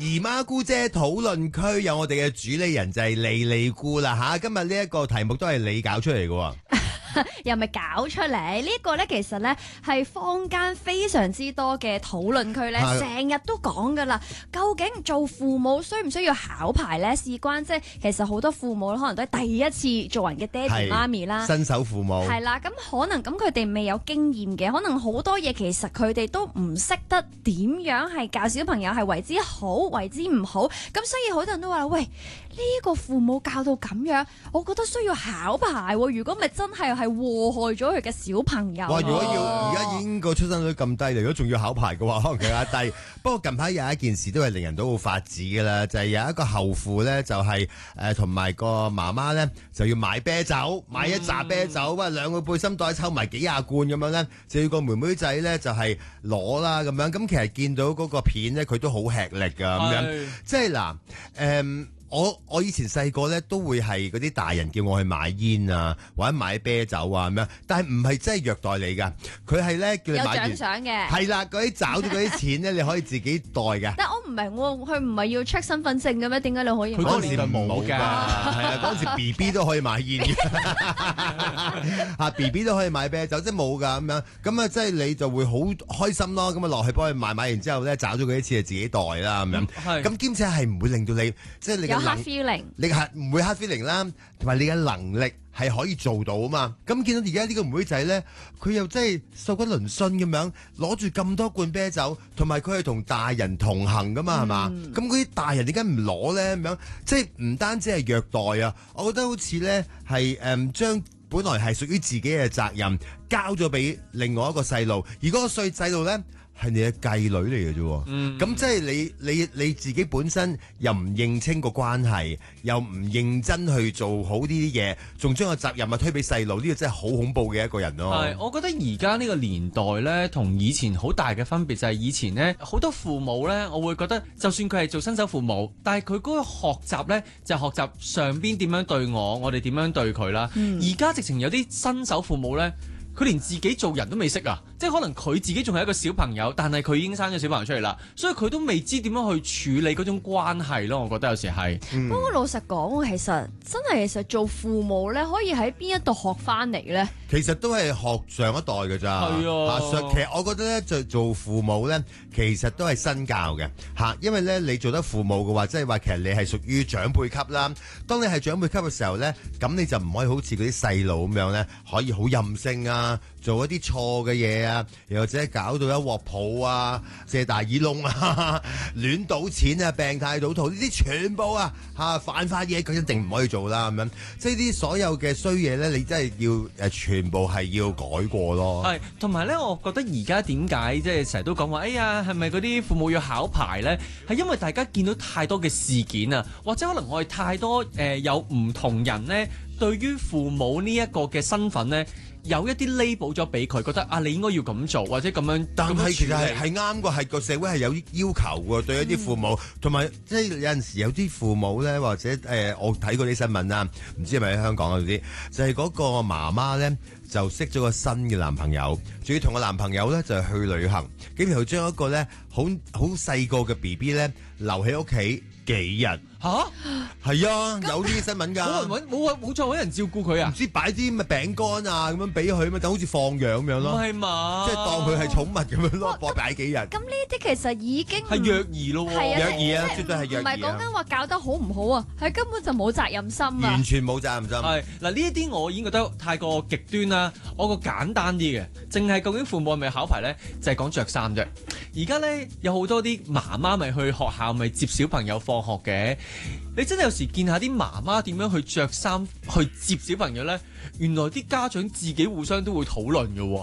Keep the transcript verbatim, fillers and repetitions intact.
姨媽姑姐討論區有我哋嘅主理人就係莉莉姑啦吓，今日呢一個題目都係你搞出嚟嘅。 又咪搞出嚟？呢、這個呢，其實呢係坊間非常之多嘅討論區呢，成日都講噶啦。究竟做父母需唔需要考牌呢？事關即係其實好多父母可能都係第一次做人嘅爹哋媽咪啦， 新手父母係啦。咁可能咁佢哋未有經驗嘅，可能好多嘢其實佢哋都唔識得點樣係教小朋友係為之好，為之唔好。咁所以好多人都話喂，呢、這個父母教到咁樣，我覺得需要考牌。如果咪真係係禍害咗佢嘅小朋友。 哇！如果要而家已經個出生率咁低，如果仲要考牌嘅話，可能更加低。不過近排有一件事都係令人都好發指嘅啦，就係、是、有一個後父咧，就係誒同埋個媽媽咧，就要買啤酒，買一紮啤酒，哇、嗯！兩個背心袋抽埋幾廿罐咁樣咧，就要個妹妹仔咧就係攞啦咁樣。咁其實見到嗰個片咧，佢都好吃力㗎咁樣，即係嗱誒。我我以前細個咧都會係嗰啲大人叫我去買煙啊，或者買啤酒啊咁樣，但係唔係真係虐待你㗎，佢係咧叫你買完有獎賞嘅， 係啦，嗰啲找咗嗰啲錢咧，你可以自己袋㗎。 但我唔明喎，佢唔係要 check 身份證嘅咩？點解你可以買？ 佢嗰陣時冇㗎，係啊，嗰陣時 B B 都可以買煙嘅，啊 B B 都可以買啤酒，即係冇㗎咁樣，咁啊即係你就會好開心咯，咁啊落去幫佢買，買完之後咧找咗嗰啲錢就自己袋啦咁樣，咁兼且係唔會令到你即係你有 hard feeling， 你係唔會 hard feeling 啦，同埋你嘅能力係可以做到啊嘛。咁見到而家呢個妹仔咧，佢又真係瘦骨嶙峋咁樣，攞住咁多罐啤酒，同埋佢係同大人同行噶嘛，係嘛、嗯？咁嗰啲大人點解唔攞咧？咁樣即係唔單止係虐待啊，我覺得好似咧係誒將本來係屬於自己嘅責任交咗俾另外一個細路，而嗰個細細路咧，係你嘅繼女嚟嘅啫，咁、嗯、即係你你你自己本身又唔認清個關係，又唔認真去做好呢啲嘢，仲將個責任啊推俾細路，呢、這個真係好恐怖嘅一個人咯。 係，我覺得而家呢個年代咧，同以前好大嘅分別就係以前咧，好多父母咧，我會覺得就算佢係做新手父母，但係佢嗰個學習咧，就係、學習上邊點樣對我，我哋點樣對佢啦。而家、嗯、直情有啲新手父母咧。佢連自己做人都未識啊！即係可能佢自己仲係一個小朋友，但係佢已經生咗小朋友出嚟啦，所以佢都未知點樣去處理嗰種關係咯。我覺得有時係。 不過、嗯、老實講，其實真係其實做父母咧，可以喺邊一度學翻嚟咧？ 其實都係學上一代㗎咋。係啊。其實我覺得咧，做做父母咧，其實都係身教嘅嚇，因為咧你做得父母嘅話，即係話其實你係屬於長輩級啦。當你係長輩級嘅時候咧，咁你就唔可以好似嗰啲細路咁樣咧，可以好任性啊！做一啲錯嘅嘢啊，又或者搞到一鑊泡啊、借大耳窿啊、亂賭錢啊、病態賭徒呢啲全部啊嚇犯法嘢，佢一定唔可以做啦咁樣。即係啲所有嘅衰嘢咧，你真係要誒全部係要改過咯。 係，同埋咧，我覺得而家點解即係成日都講話，哎呀，係咪嗰啲父母要考牌咧？係因為大家見到太多嘅事件啊，或者可能我哋太多誒、呃、有唔同人咧，對於父母呢一個嘅身份咧。有一啲 label 咗俾佢，覺得啊，你應該要咁做或者咁樣。 但係其實係係啱嘅，係個社會係有要求嘅對一啲父母，同埋即係有陣時有啲父母咧，或者誒、呃、我睇過啲新聞啊，唔知係咪喺香港嗰啲，就係、是、嗰個媽媽咧就識咗個新嘅男朋友，仲要同個男朋友咧就係去旅行，咁然後將一個咧好好細個嘅 B B 咧留喺屋企幾日。吓？係啊，有呢啲新聞㗎。 冇人揾，冇冇再揾人照顧佢啊？ 唔知擺啲咩餅乾啊咁樣俾佢，咪就好似放養咁樣咯。 唔係嘛？ 即係當佢係寵物咁樣咯，播擺幾日。 咁呢啲其實已經係虐兒咯喎。 虐兒啊，絕對係虐兒。 唔係講緊話教得好唔好啊，係根本就冇責任心啊。 完全冇責任心。 係嗱，呢一啲我已經覺得太過極端啦。我個簡單啲嘅，淨係究竟父母係咪考牌咧，就係講着衫啫。而家咧有好多啲媽媽咪去學校咪接小朋友放學嘅。你真係有時見下啲媽媽點樣去着衫去接小朋友咧，原來啲家長自己互相都會討論嘅喎。